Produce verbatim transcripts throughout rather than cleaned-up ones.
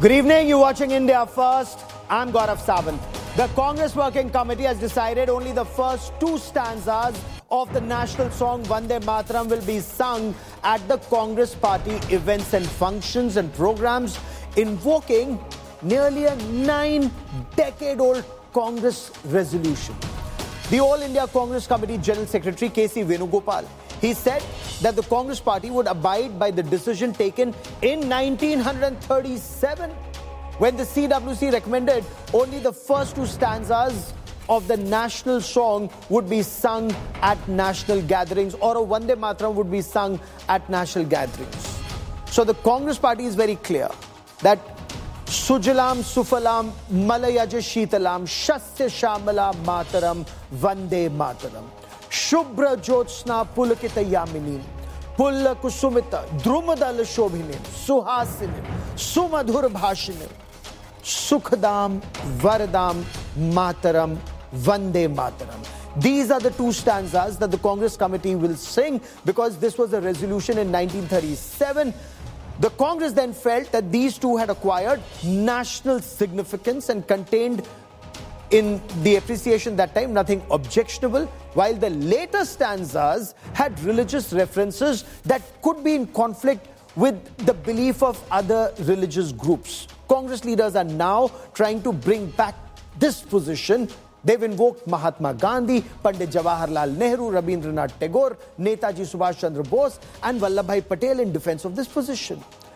Good evening, you're watching India First. I'm Gaurav Sawant. The Congress Working Committee has decided only the first two stanzas of the national song Vande Mataram will be sung at the Congress Party events and functions and programs, invoking nearly a nine-decade-old Congress resolution. The All India Congress Committee General Secretary K C Venugopal, he said that the Congress Party would abide by the decision taken in nineteen thirty-seven when the C W C recommended only the first two stanzas of the national song would be sung at national gatherings, or a Vande Mataram would be sung at national gatherings. So the Congress Party is very clear that Sujalam Sufalam Malayaja Sheetalam Shasya Shamala Mataram Vande Mataram Shubhra Jyotsna Pulakita Yaminim Pulla Kusumita Drumadal Shobhinim Suhasinim Sumadhur Bhashinim Sukhadam Varadam Mataram Vande Mataram. These are the two stanzas that the Congress Committee will sing because this was a resolution in nineteen thirty-seven. The Congress then felt that these two had acquired national significance and contained in the appreciation that time nothing objectionable, while the later stanzas had religious references that could be in conflict with the belief of other religious groups. Congress leaders are now trying to bring back this position. They've invoked Mahatma Gandhi, Pandit Jawaharlal Nehru, Rabindranath Tagore, Netaji Subhash Chandra Bose and Vallabhbhai Patel in defense of this position.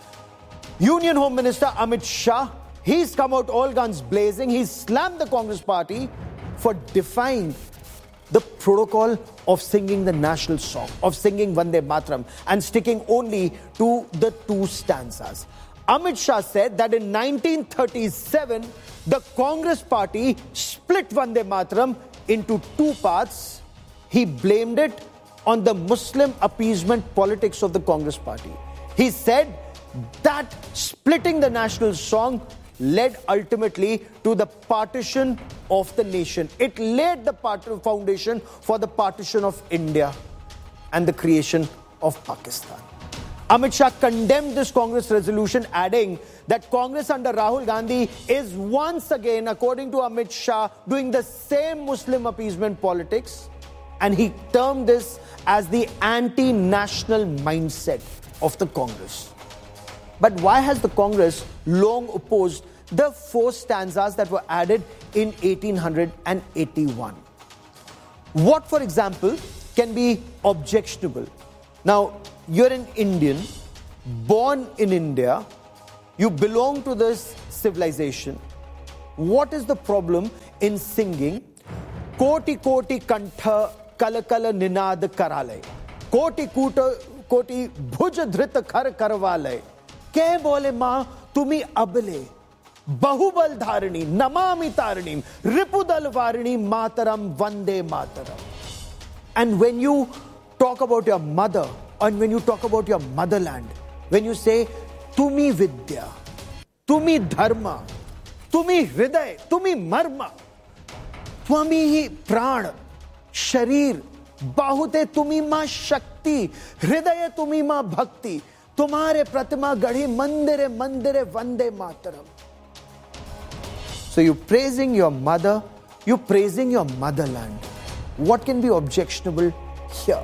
Union Home Minister Amit Shah, he's come out all guns blazing. He's slammed the Congress Party for defying the protocol of singing the national song, of singing Vande Mataram and sticking only to the two stanzas. Amit Shah said that in nineteen thirty-seven, the Congress Party split Vande Mataram into two parts. He blamed it on the Muslim appeasement politics of the Congress Party. He said that splitting the national song led ultimately to the partition of the nation. It laid the foundation for the partition of India and the creation of Pakistan. Amit Shah condemned this Congress resolution, adding that Congress under Rahul Gandhi is once again, according to Amit Shah, doing the same Muslim appeasement politics, and he termed this as the anti-national mindset of the Congress. But why has the Congress long opposed the four stanzas that were added in eighteen eighty-one? What, for example, can be objectionable? Now, you're an Indian, born in India, you belong to this civilization. What is the problem in singing Koti Koti Kantha Kalakala Ninad Karalay, Koti Kuta Koti Bhuja Dhrita Kar Karvalay, Ke Bole Ma Tumi Abale, Bahubal Dharani, Namami Taranim, Ripudal Varani Mataram Vande Mataram. And when you talk about your mother, and when you talk about your motherland, when you say Tumi Vidya, Tumi Dharma, Tumi Hriday, Tumi Marma, Twami Pran, Sharir, Bahute Tumi Ma Shakti, Hriday Tumi Ma Bhakti, Tumhare Pratima Gadhi Mandire Mandire Vande Mataram. So you're praising your mother, you're praising your motherland. What can be objectionable here?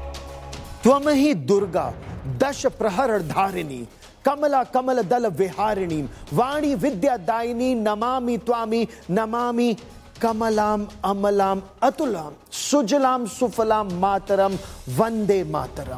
Twamahi Durga, Dasha Prahar Dharini, Kamala Kamala Dala Viharini, Vani Vidya Daini, Namami Twami, Namami Kamalam Amalam Atulam, Sujalam Sufalam Mataram, Vande Mataram.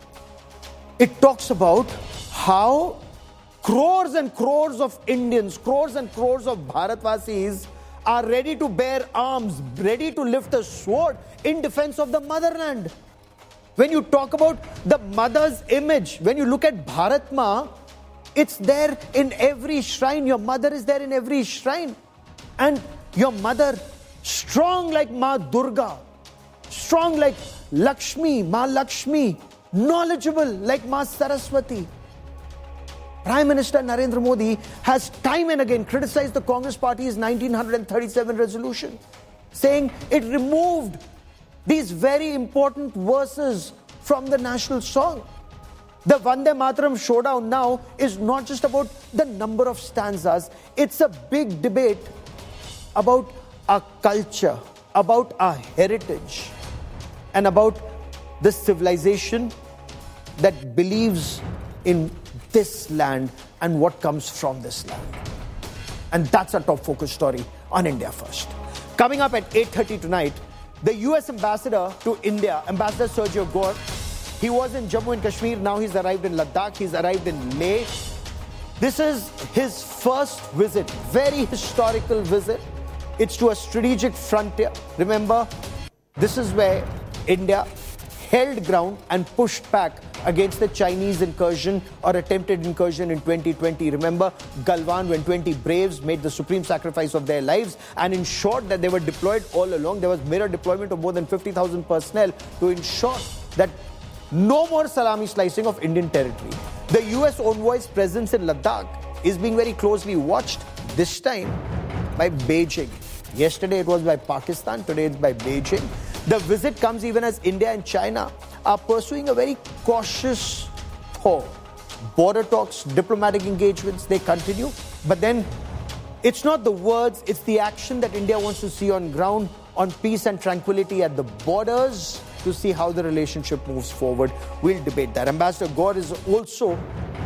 It talks about how crores and crores of Indians, crores and crores of Bharatvasis are ready to bear arms, ready to lift a sword in defense of the motherland. When you talk about the mother's image, when you look at Bharat Ma, it's there in every shrine. Your mother is there in every shrine. And your mother, strong like Ma Durga, strong like Lakshmi, Ma Lakshmi, knowledgeable like Ma Saraswati. Prime Minister Narendra Modi has time and again criticized the Congress Party's nineteen thirty-seven resolution, saying it removed these very important verses from the national song. The Vande Mataram showdown now is not just about the number of stanzas. It's a big debate about our culture, about our heritage, and about the civilization that believes in this land and what comes from this land. And that's our top focus story on India First. Coming up at eight thirty tonight, the U S ambassador to India, Ambassador Sergio Gore, he was in Jammu and Kashmir, now he's arrived in Ladakh, he's arrived in Leh. This is his first visit, very historical visit. It's to a strategic frontier. Remember, this is where India held ground and pushed back against the Chinese incursion or attempted incursion in twenty twenty. Remember Galwan, when twenty braves made the supreme sacrifice of their lives and ensured that they were deployed all along. There was mirror deployment of more than fifty thousand personnel to ensure that no more salami slicing of Indian territory. The U S envoy's presence in Ladakh is being very closely watched, this time by Beijing. Yesterday it was by Pakistan, today it's by Beijing. The visit comes even as India and China are pursuing a very cautious course. Border talks, diplomatic engagements, they continue. But then it's not the words, it's the action that India wants to see on ground, on peace and tranquility at the borders, to see how the relationship moves forward. We'll debate that. Ambassador Gore is also,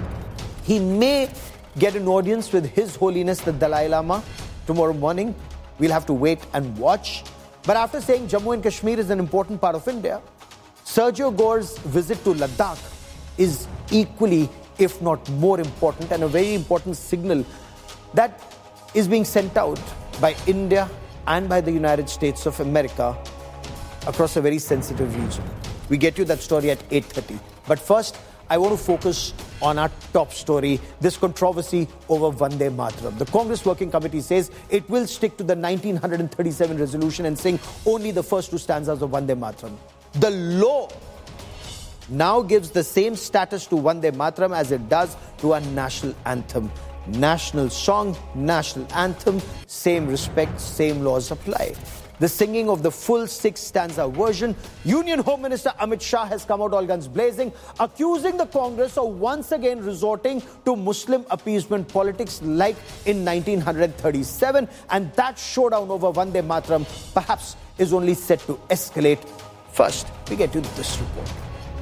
he may get an audience with His Holiness the Dalai Lama tomorrow morning. We'll have to wait and watch. But after saying Jammu and Kashmir is an important part of India, Sergio Gore's visit to Ladakh is equally, if not more important, and a very important signal that is being sent out by India and by the United States of America across a very sensitive region. We get you that story at eight thirty. But first, I want to focus on our top story, this controversy over Vande Mataram. The Congress Working Committee says it will stick to the nineteen thirty-seven resolution and sing only the first two stanzas of Vande Mataram. The law now gives the same status to Vande Mataram as it does to our national anthem. National song, national anthem, same respect, same laws apply. The singing of the full six-stanza version, Union Home Minister Amit Shah has come out all guns blazing, accusing the Congress of once again resorting to Muslim appeasement politics like in nineteen thirty-seven. And that showdown over Vande Mataram perhaps is only set to escalate. First, we get to this report.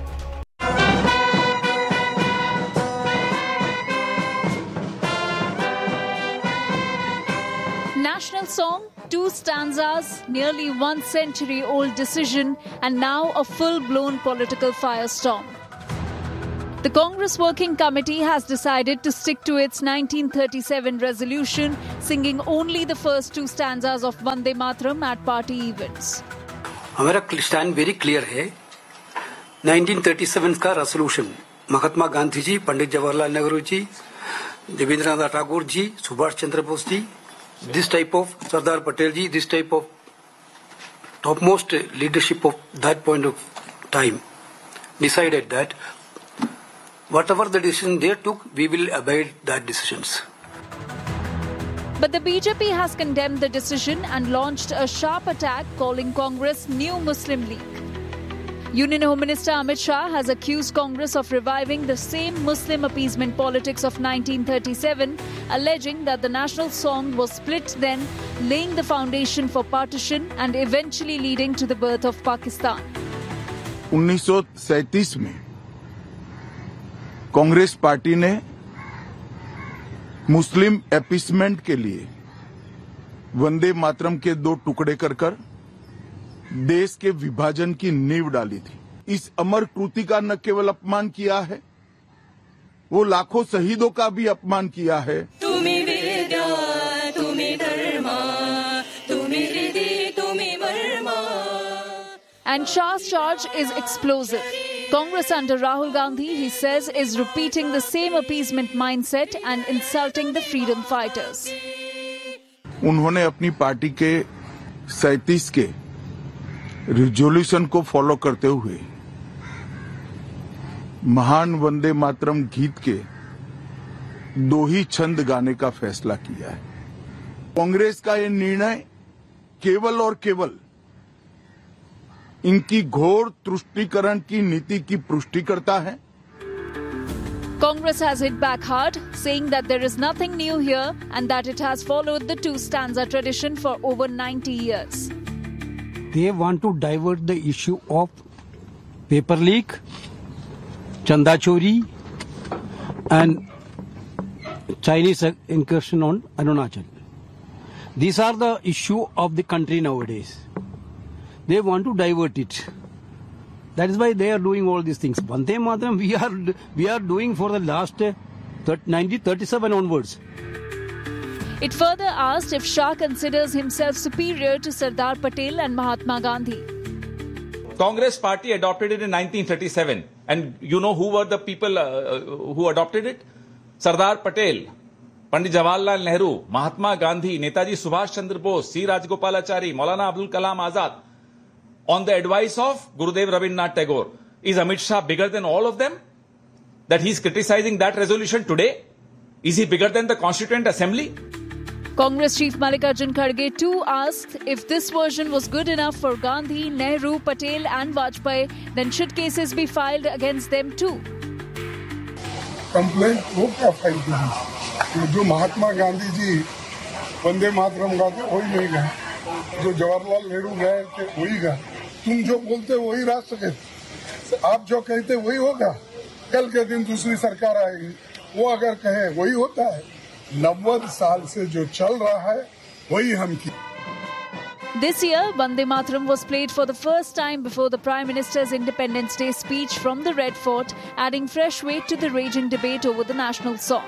National song, two stanzas, nearly one century old decision, and now a full-blown political firestorm. The Congress Working Committee has decided to stick to its nineteen thirty-seven resolution, singing only the first two stanzas of Vande Mataram at party events. हमारा stand very clear है. nineteen thirty-seven का resolution Mahatma Gandhi ji, Pandit Jawaharlal Nehru ji, Debendranath Tagore ji, Subhash Chandra Bose ji, this type of Sardar Patel ji, this type of topmost leadership of that point of time decided that whatever the decision they took, we will obey that decisions. But the B J P has condemned the decision and launched a sharp attack, calling Congress New Muslim League. Union Home Minister Amit Shah has accused Congress of reviving the same Muslim appeasement politics of nineteen thirty-seven, alleging that the national song was split then, laying the foundation for partition and eventually leading to the birth of Pakistan. उन्नीस सौ सैंतीस में Congress party ने मुस्लिम appeasement के लिए वंदे मातरम के दो टुकड़े कर कर देश के विभाजन की नींव डाली थी. इस अमर कृति का न केवल अपमान किया है, वो लाखों शहीदों का भी अपमान किया है. तुम्हें वेदा, तुम्हें धर्मा, तुम्हें हृदय, तुम्हें Verma. And Shah's charge is explosive. Congress under Rahul Gandhi, he says, is repeating the same appeasement mindset and insulting the freedom fighters. उन्होंने अपनी पार्टी के सैंतीस के रिजोल्यूशन को फॉलो करते हुए महान वंदे मातरम गीत के दो ही छंद गाने का फैसला किया है. कांग्रेस का ये निर्णय केवल और केवल इनकी घोर तुष्टीकरण की नीति की पुष्टि करता है. Congress has hit back hard, saying that there is nothing new here and that it has followed the two-stanza tradition for over ninety years. They want to divert the issue of paper leak, chanda chori, and Chinese incursion on Arunachal. These are the issue of the country nowadays. They want to divert it. That is why they are doing all these things. Vande Mataram we are we are doing for the last uh, nineteen thirty-seven onwards. It further asked if Shah considers himself superior to Sardar Patel and Mahatma Gandhi. Congress party adopted it in nineteen thirty-seven. And you know who were the people uh, who adopted it? Sardar Patel, Pandit Jawaharlal Nehru, Mahatma Gandhi, Netaji Subhash Chandra Bose, C. Rajgopalachari, Maulana Abdul Kalam Azad, on the advice of Gurudev Rabindranath Tagore. Is Amit Shah bigger than all of them? That he is criticizing that resolution today? Is he bigger than the Constituent Assembly? Congress Chief Mallikarjun Kharge too asked if this version was good enough for Gandhi, Nehru, Patel and Vajpayee, then should cases be filed against them too? Complaint वो क्या file की जो महात्मा गांधी जी वंदे मातरम गाते वही नहीं गए, जो जवाहरलाल नेहरू गए थे वही गए। तुम जो बोलते वही राष्ट्र के, आप जो कहते वही होगा। कल के दिन दूसरी सरकार आएगी, वो अगर कहे वही होता है। नब्बे साल से जो चल रहा है वही हम की। This year, Vande Mataram was played for the first time before the Prime Minister's Independence Day speech from the Red Fort, adding fresh weight to the raging debate over the national song.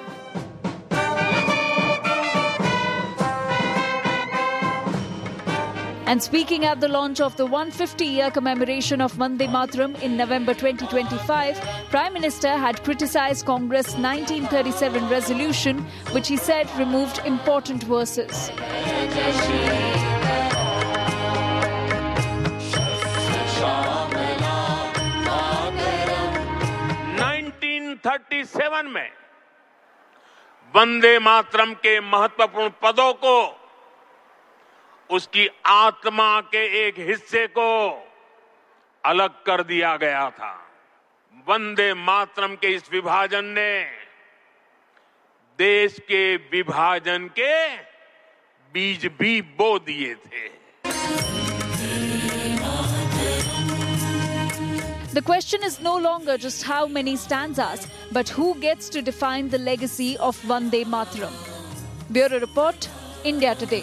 And speaking at the launch of the one hundred fifty year commemoration of Vande Mataram in November twenty twenty-five, Prime Minister had criticised Congress' nineteen thirty-seven resolution, which he said removed important verses. nineteen thirty-seven में वंदे मातरम के महत्वपूर्ण पदों को, उसकी आत्मा के एक हिस्से को अलग कर दिया गया था। वंदे मातरम के इस विभाजन ने देश के विभाजन के बीज भी बो दिए थे। The question is no longer just how many stanzas, but who gets to define the legacy of Vande Mataram. Bureau Report, India Today.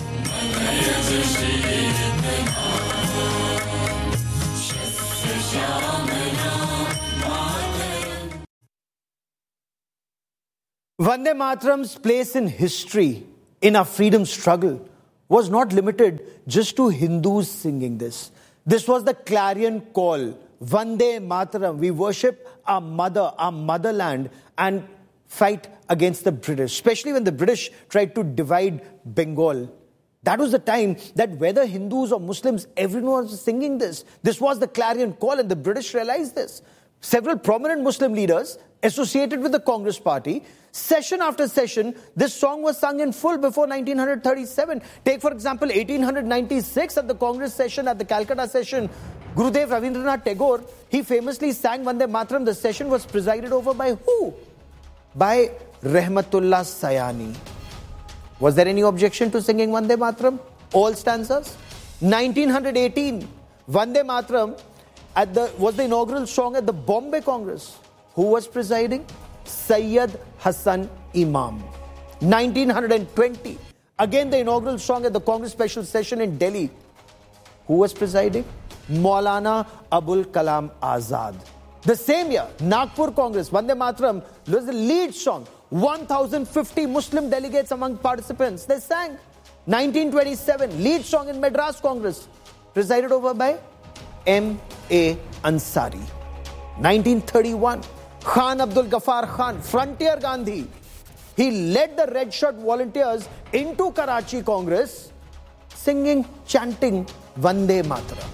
Vande Mataram's place in history, in our freedom struggle, was not limited just to Hindus singing this. This was the clarion call. Vande Mataram. We worship our mother, our motherland, and fight against the British, especially when the British tried to divide Bengal. That was the time that whether Hindus or Muslims, everyone was singing this. This was the clarion call, and the British realized this. Several prominent Muslim leaders associated with the Congress party, session after session, this song was sung in full before nineteen thirty-seven. Take, for example, eighteen ninety-six at the Congress session, at the Calcutta session, Gurudev Rabindranath Tagore, he famously sang Vande Mataram. The session was presided over by who? By Rahmatullah Sayani. Was there any objection to singing Vande Mataram? All stanzas? nineteen eighteen, Vande Mataram at the, was the inaugural song at the Bombay Congress. Who was presiding? Sayyid Hassan Imam. nineteen twenty, again the inaugural song at the Congress special session in Delhi. Who was presiding? Maulana Abul Kalam Azad. The same year, Nagpur Congress, Vande Mataram was the lead song. one thousand fifty Muslim delegates among participants. They sang. nineteen twenty-seven, lead song in Madras Congress, presided over by M A Ansari. nineteen thirty-one, Khan Abdul Ghaffar Khan, Frontier Gandhi. He led the Red Shirt volunteers into Karachi Congress, singing, chanting Vande Mataram.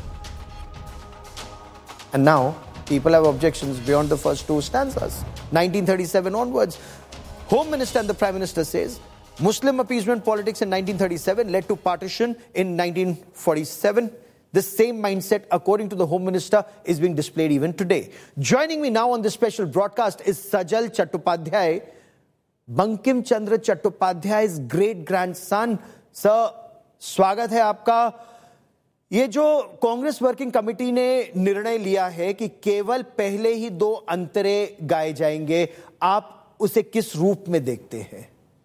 And now, people have objections beyond the first two stanzas. nineteen thirty-seven onwards, Home Minister and the Prime Minister says, Muslim appeasement politics in nineteen thirty-seven led to partition in nineteen forty-seven. The same mindset, according to the Home Minister, is being displayed even today. Joining me now on this special broadcast is Sajal Chattopadhyay, Bankim Chandra Chattopadhyay's great grandson. Sir, स्वागत है आपका। ये जो Congress working committee ने निर्णय लिया है कि केवल पहले ही दो अंतरे गाए जाएंगे, आप उसे किस रूप में देखते हैं?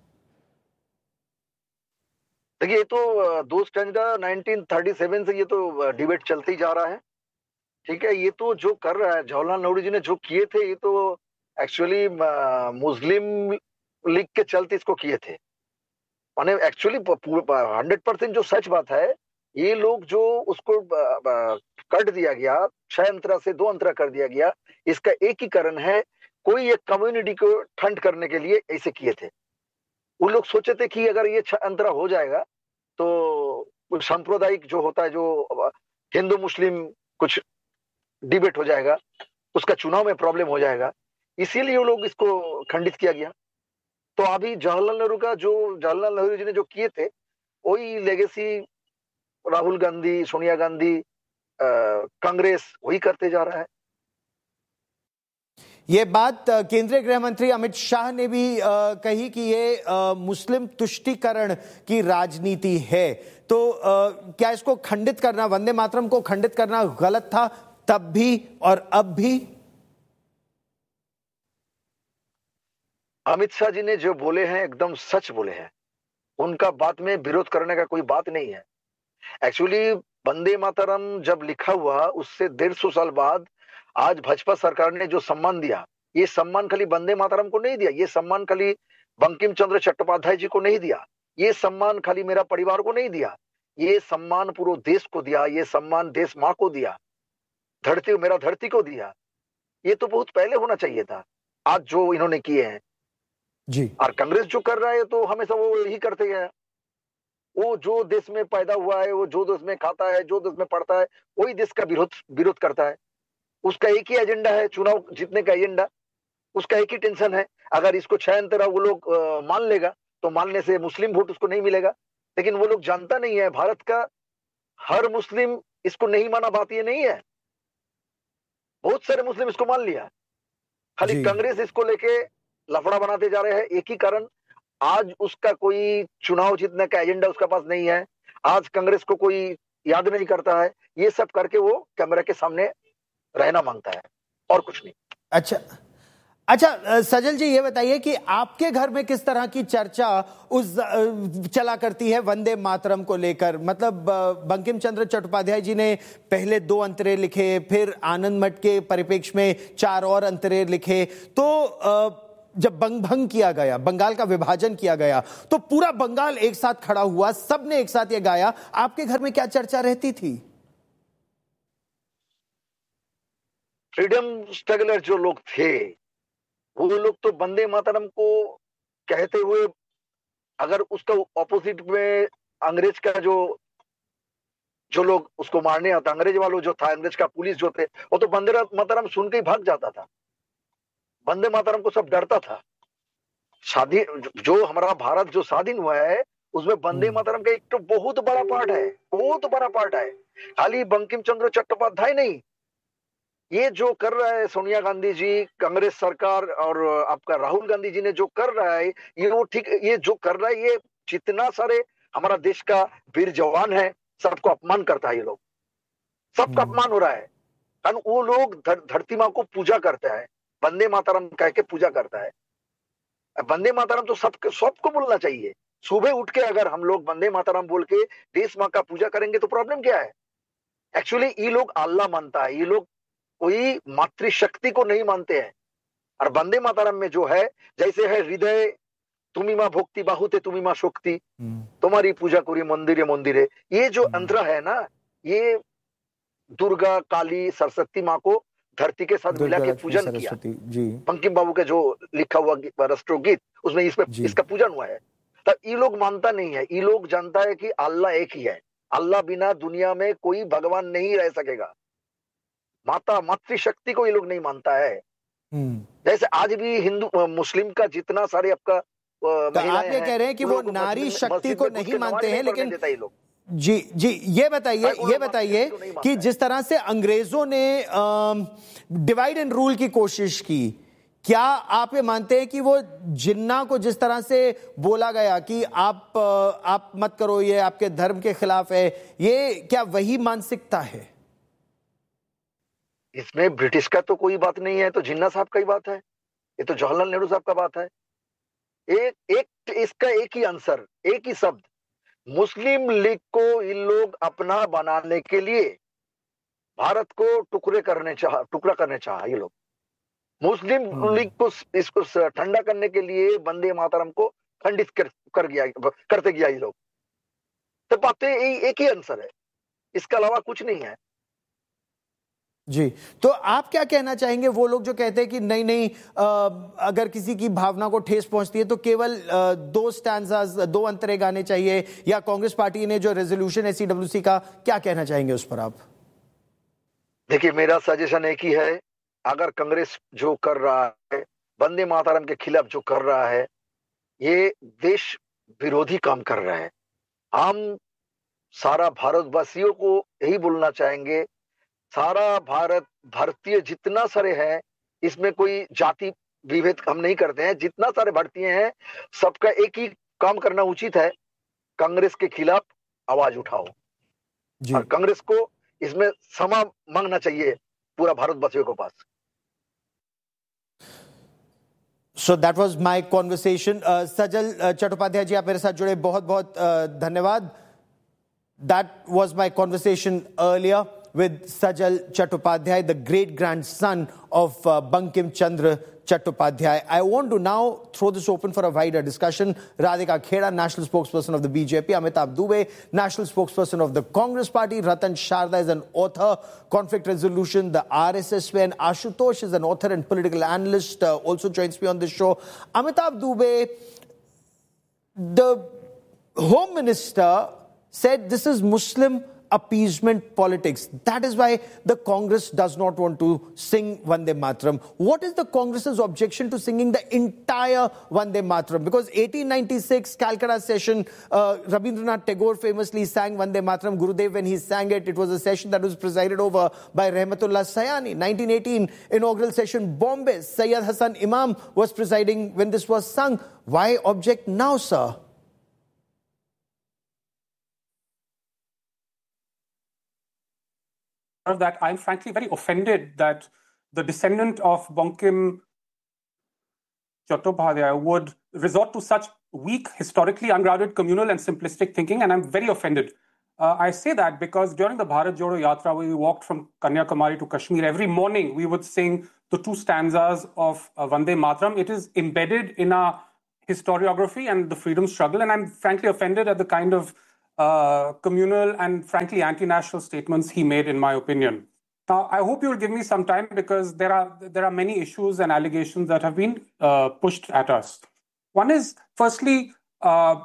देखिए, ये तो दो स्टैंडा नाइनटीन थर्टी सेवन से ये तो डिबेट चलते ही जा रहा है। ठीक है, ये तो जो कर रहा है जवाहरलाल नेहरू जी ने जो किए थे, ये तो एक्चुअली मुस्लिम लीग के चलते इसको किए थे। माने एक्चुअली हंड्रेड परसेंट जो सच बात है, ये लोग जो उसको कट दिया गया, छह अंतरा से दो अंतरा कर दिया गया, इसका एक ही कारण है, कोई एक कम्युनिटी को ठंड करने के लिए ऐसे किए थे। वो लोग सोचे थे कि अगर ये छह अंतरा हो जाएगा तो सांप्रदायिक जो होता है, जो हिंदू मुस्लिम कुछ डिबेट हो जाएगा, उसका चुनाव में प्रॉब्लम हो जाएगा, इसीलिए वो लोग इसको खंडित किया गया। तो अभी जवाहरलाल नेहरू का जो जवाहरलाल नेहरू जी ने जो किए थे, वही लेगेसी राहुल गांधी, सोनिया गांधी, कांग्रेस वही करते जा रहा है। ये बात केंद्रीय गृह मंत्री अमित शाह ने भी आ, कही कि ये आ, मुस्लिम तुष्टीकरण की राजनीति है। तो आ, क्या इसको खंडित करना, वंदे मातरम को खंडित करना गलत था तब भी और अब भी? अमित शाह जी ने जो बोले हैं एकदम सच बोले हैं, उनका बात में विरोध करने का कोई बात नहीं है। एक्चुअली वंदे मातरम जब लिखा हुआ, उससे डेढ़ सौ साल बाद आज भाजपा सरकार ने जो सम्मान दिया, ये सम्मान खाली वंदे मातरम को नहीं दिया, ये सम्मान खाली बंकिम चंद्र चट्टोपाध्याय जी को नहीं दिया, ये सम्मान खाली मेरा परिवार को नहीं दिया, ये सम्मान पूरे देश को दिया, ये सम्मान देश माँ को दिया, धरती मेरा धरती को दिया। ये तो बहुत पहले होना चाहिए था, आज जो इन्होंने किए हैं जी। और कांग्रेस जो कर रहा है तो हमेशा वो यही करते गए। वो जो देश में पैदा हुआ है, वो जो देश में खाता है, जो देश में पढ़ता है, वही देश का विरोध विरोध करता है। उसका एक ही एजेंडा है, चुनाव जीतने का एजेंडा, उसका एक ही टेंशन है। अगर इसको छह अंतरा वो लोग मान लेगा तो मानने से मुस्लिम वोट उसको नहीं मिलेगा, लेकिन वो लोग जानता नहीं है, भारत का हर मुस्लिम इसको नहीं माना, बात ये नहीं है। बहुत सारे मुस्लिम इसको मान लिया, खाली कांग्रेस इसको लेके लफड़ा बनाते जा रहे हैं। एक ही कारण, आज उसका कोई चुनाव जीतने का एजेंडा उसका पास नहीं है, आज कांग्रेस को कोई याद नहीं करता है, ये सब करके वो कैमरा के सामने रहना मांगता है और कुछ नहीं। अच्छा अच्छा सजल जी, ये बताइए कि आपके घर में किस तरह की चर्चा उस चला करती है वंदे मातरम को लेकर? मतलब बंकिम चंद्र चट्टोपाध्याय जी ने पहले दो अंतरे लिखे, फिर आनंद मठ के परिप्रेक्ष्य में चार और अंतरे लिखे, तो जब बंग भंग किया गया, बंगाल का विभाजन किया गया, तो पूरा बंगाल एक साथ खड़ा हुआ, सबने एक साथ ये गाया। आपके घर में क्या चर्चा रहती थी? फ्रीडम स्ट्रगलर जो लोग थे, वो लोग तो वंदे मातरम को कहते हुए, अगर उसका ऑपोजिट में अंग्रेज का जो जो लोग उसको मारने आता, अंग्रेज वालों जो था, अंग्रेज का पुलिस जो थे, वो तो वंदे मातरम सुन के ही भाग जाता था। वंदे मातरम को सब डरता था। स्वाधीन जो हमारा भारत जो स्वाधीन हुआ है, उसमें वंदे मातरम का एक तो बहुत बड़ा पार्ट है, बहुत बड़ा पार्ट है। खाली बंकिम चंद्र चट्टोपाध्याय नहीं, ये जो कर रहा है सोनिया गांधी जी, कांग्रेस सरकार और आपका राहुल गांधी जी ने जो कर रहा है, ये वो ठीक, ये जो कर रहा है, ये जितना सारे हमारा देश का वीर जवान है, सबको अपमान करता है। ये लोग सबका अपमान हो रहा है, कारण वो लोग धर, धरती माँ को पूजा करते हैं, वंदे मातरम कह के पूजा करता है। वंदे मातरम तो सब सबको बोलना चाहिए। सुबह उठ के अगर हम लोग वंदे मातरम बोल के देश माँ का पूजा करेंगे तो प्रॉब्लम क्या है? एक्चुअली ये लोग अल्लाह मानता है, ये लोग कोई मातृशक्ति को नहीं मानते हैं। और वंदे मातरम में जो है, जैसे है हृदय तुम्ही माँ भक्ति बाहुते तुम्ही माँ शक्ति, तुम्हारी पूजा करी मंदिरे मंदिरे, ये जो अंतरा है ना, ये दुर्गा, काली, सरस्वती माँ को धरती के साथ मिला के पूजन किया। बंकिम बाबू के जो लिखा हुआ राष्ट्रगीत, उसमें इसमें इसका पूजन हुआ है। तो ये लोग मानता नहीं है, ये लोग जानता है कि अल्लाह एक ही है, अल्लाह बिना दुनिया में कोई भगवान नहीं रह सकेगा। माता मातृशक्ति को ये लोग नहीं मानता है। जैसे आज भी हिंदू मुस्लिम का जितना सारे आपका तो आप ये कह रहे हैं कि वो नारी शक्ति को नहीं मानते हैं, लेकिन जी जी ये बताइए ये बताइए कि जिस तरह से अंग्रेजों ने डिवाइड एंड रूल की कोशिश की, क्या आप ये मानते हैं कि वो जिन्ना को जिस तरह से बोला गया कि आप आप मत करो, ये आपके धर्म के खिलाफ है, ये क्या वही मानसिकता है? इसमें ब्रिटिश का तो कोई बात नहीं है, तो जिन्ना साहब का ही बात है, ये तो जवाहरलाल नेहरू साहब का बात है। एक एक इसका एक ही आंसर, एक ही शब्द, मुस्लिम लीग को ये लोग अपना बनाने के लिए भारत को टुकड़े करने चाह टुकड़ा करने चाहा ये लोग। मुस्लिम लीग को इसको ठंडा करने के लिए वंदे मातरम को खंडित कर, कर गया करते गया ये लोग। तो बातें एक ही आंसर है, इसके अलावा कुछ नहीं है। जी, तो आप क्या कहना चाहेंगे वो लोग जो कहते हैं कि नहीं नहीं आ, अगर किसी की भावना को ठेस पहुंचती है तो केवल आ, दो स्टैंजास, दो अंतरे गाने चाहिए, या कांग्रेस पार्टी ने जो रेजोल्यूशन है सीडब्ल्यूसी का, क्या कहना चाहेंगे उस पर आप? देखिए, मेरा सजेशन एक ही है, अगर कांग्रेस जो कर रहा है, वंदे मातरम के खिलाफ जो कर रहा है, ये देश विरोधी काम कर रहा है। हम सारा भारतवासियों को यही बोलना चाहेंगे, सारा भारत, भारतीय जितना सारे हैं, इसमें कोई जाति विभेद हम नहीं करते हैं, जितना सारे भारतीय हैं सबका एक ही काम करना उचित है, कांग्रेस के खिलाफ आवाज उठाओ और कांग्रेस को इसमें क्षमा मांगना चाहिए पूरा भारतवासियों के पास। So that was my conversation. Uh, Sajal uh, Chattopadhyay जी, आप मेरे साथ जुड़े, बहुत बहुत uh, धन्यवाद. That was my conversation earlier with Sajal Chattopadhyay, the great grandson of uh, Bankim Chandra Chattopadhyay. I want to now throw this open for a wider discussion. Radhika Kheda, national spokesperson of the B J P. Amitabh Dubey, national spokesperson of the Congress Party. Ratan Sharda is an author, conflict resolution, the R S S way. And Ashutosh is an author and political analyst, uh, also joins me on this show. Amitabh Dubey, the Home Minister said this is Muslim appeasement politics. That is why the Congress does not want to sing Vande Mataram. What is the Congress's objection to singing the entire Vande Mataram? Because eighteen ninety-six Calcutta session, uh, Rabindranath Tagore famously sang Vande Mataram. Gurudev, when he sang it, it was a session that was presided over by Rahmatullah Sayani. nineteen eighteen inaugural session, Bombay, Sayyid Hassan Imam was presiding when this was sung. Why object now, sir? That I'm frankly very offended that the descendant of Bankim Chattopadhyay would resort to such weak, historically ungrounded, communal and simplistic thinking, and I'm very offended. Uh, I say that because during the Bharat Jodo Yatra, where we walked from Kanyakumari to Kashmir, every morning we would sing the two stanzas of uh, Vande Mataram. It is embedded in our historiography and the freedom struggle, and I'm frankly offended at the kind of Uh, communal and frankly anti-national statements he made, in my opinion. Now, I hope you will give me some time because there are there are many issues and allegations that have been uh, pushed at us. One is, firstly, uh,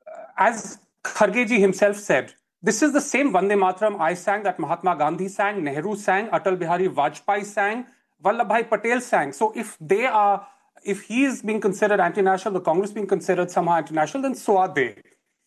as Kharge ji himself said, this is the same Vande Mataram I sang that Mahatma Gandhi sang, Nehru sang, Atal Bihari Vajpayee sang, Vallabhbhai Patel sang. So if they are, if he is being considered anti-national, the Congress being considered somehow anti-national, then so are they.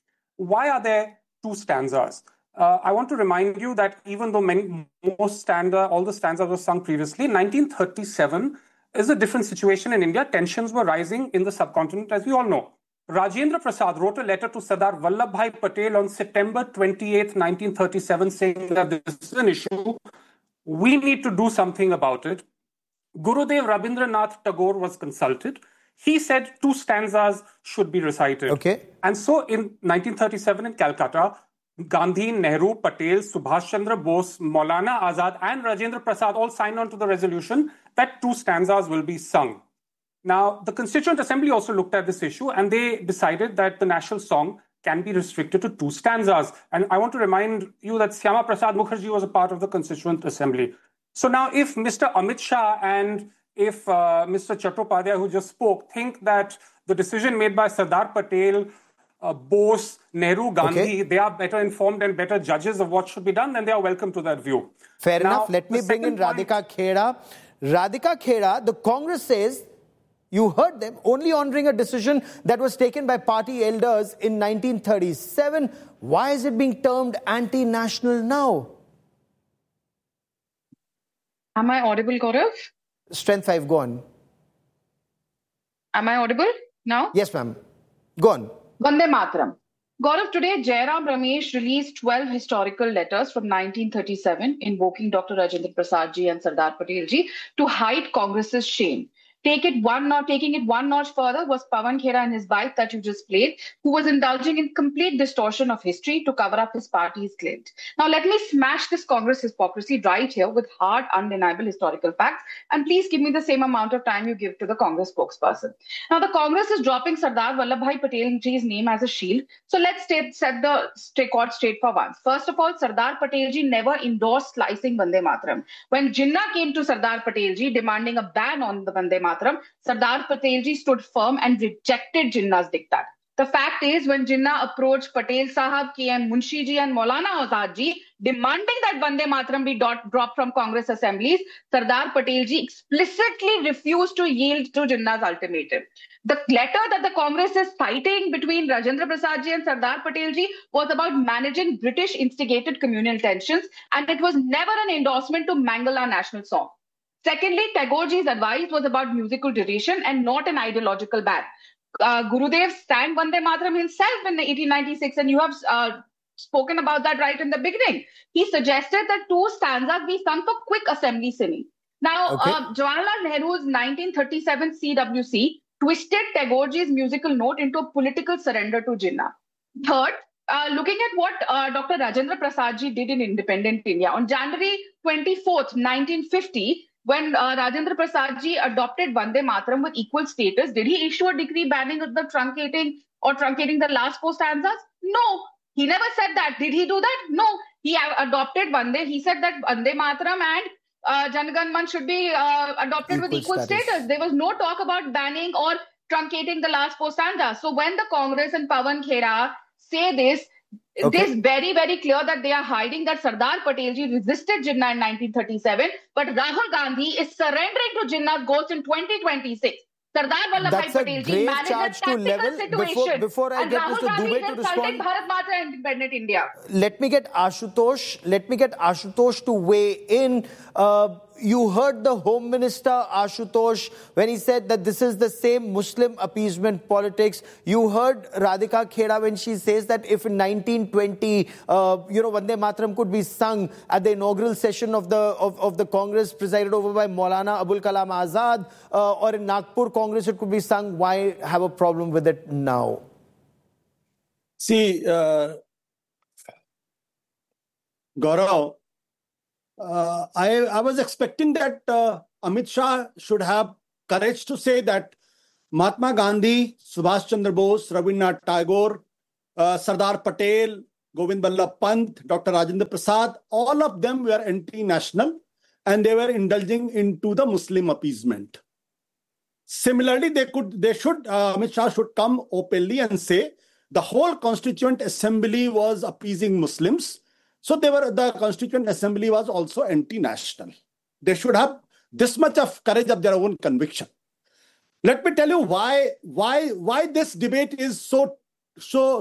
Why are there two stanzas? Uh, I want to remind you that even though many, most stanza, all the stanzas were sung previously, nineteen thirty-seven is a different situation in India. Tensions were rising in the subcontinent, as we all know. Rajendra Prasad wrote a letter to Sardar Vallabhbhai Patel on September twenty-eighth, nineteen thirty-seven, saying that this is an issue. We need to do something about it. Gurudev Rabindranath Tagore was consulted. He said two stanzas should be recited. Okay. And so in nineteen thirty-seven in Calcutta, Gandhi, Nehru, Patel, Subhash Chandra Bose, Maulana Azad and Rajendra Prasad all signed on to the resolution that two stanzas will be sung. Now, the Constituent Assembly also looked at this issue and they decided that the national song can be restricted to two stanzas. And I want to remind you that Syama Prasad Mukherjee was a part of the Constituent Assembly. So now if Mister Amit Shah and if uh, Mister Chattopadhyay, who just spoke, think that the decision made by Sardar Patel, uh, Bose, Nehru, Gandhi, okay, they are better informed and better judges of what should be done, then they are welcome to that view. Fair now, enough. Let me bring in Radhika Kheda. Radhika Kheda, the Congress says You heard them, only honoring a decision that was taken by party elders in nineteen thirty-seven. Why is it being termed anti-national now? Am I audible, Gaurav? Strength five, go on. Am I audible now? Yes, ma'am. Go on. Vande Mataram. Gaurav, today Jairam Ramesh released twelve historical letters from nineteen thirty-seven invoking Doctor Rajendra Prasad ji and Sardar Patel ji to hide Congress's shame. Take it one notch, taking it one notch further was Pawan Khera and his bite that you just played, who was indulging in complete distortion of history to cover up his party's claims. Now, let me smash this Congress hypocrisy right here with hard, undeniable historical facts, and please give me the same amount of time you give to the Congress spokesperson. Now, the Congress is dropping Sardar Vallabhbhai Patel ji's name as a shield. So let's state, set the record straight for once. First of all, Sardar Patel ji never endorsed slicing Vande Mataram. When Jinnah came to Sardar Patel ji demanding a ban on the Vande Mataram, Sardar Patel ji stood firm and rejected Jinnah's diktat. The fact is, when Jinnah approached Patel Sahab, K M Munshi ji and Maulana Azad ji demanding that Vande Mataram be dot, dropped from Congress assemblies, Sardar Patel ji explicitly refused to yield to Jinnah's ultimatum. The letter that the Congress is citing between Rajendra Prasad ji and Sardar Patel ji was about managing British-instigated communal tensions, and it was never an endorsement to mangle our national song. Secondly, Tagoreji's advice was about musical duration and not an ideological ban. Uh, Gurudev sang Vande Mataram himself in eighteen ninety-six, and you have uh, spoken about that right in the beginning. He suggested that two stanzas be sung for quick assembly singing. Now, okay. uh, Jawaharlal Nehru's nineteen thirty-seven C W C twisted Tagoreji's musical note into a political surrender to Jinnah. Third, uh, looking at what uh, Doctor Rajendra Prasad ji did in independent India. On January twenty-fourth, nineteen fifty, when uh, Rajendra Prasad ji adopted Vande Mataram with equal status, did he issue a decree banning the truncating or truncating the last four stanzas? No, he never said that. Did he do that? No, he adopted Vande. He said that Vande Mataram and uh, Jan Gan Man should be uh, adopted equal with equal status. status. There was no talk about banning or truncating the last four stanzas. So when the Congress and Pawan Khera say this, okay. It is very, very clear that they are hiding that Sardar Patel ji resisted Jinnah in nineteen thirty-seven, but Rahul Gandhi is surrendering to Jinnah's ghost in twenty twenty-six. Sardar Vallabhbhai Patel ji managed a tactical situation. Before, before I and get Rahul Mister Gandhi Dubey to respond, Bharat Mata and independent India. Let me get Ashutosh. Let me get Ashutosh to weigh in. Uh, you heard the Home Minister Ashutosh when he said that this is the same Muslim appeasement politics. You heard Radhika Khera when she says that if in nineteen twenty, uh, you know, Vande Mataram could be sung at the inaugural session of the of, of the Congress presided over by Maulana Abul Kalam Azad, uh, or in Nagpur Congress it could be sung. Why have a problem with it now? See, uh, Gaurav, Uh, I, I was expecting that uh, Amit Shah should have courage to say that Mahatma Gandhi, Subhash Chandra Bose, Rabindranath Tagore, uh, Sardar Patel, Govind Ballabh Pant, Doctor Rajendra Prasad, all of them were anti-national and they were indulging into the Muslim appeasement. Similarly, they could, they should, uh, Amit Shah should come openly and say the whole Constituent Assembly was appeasing Muslims. So they were, the Constituent Assembly was also anti-national. They should have this much of courage of their own conviction. Let me tell you why, why, why this debate is so, so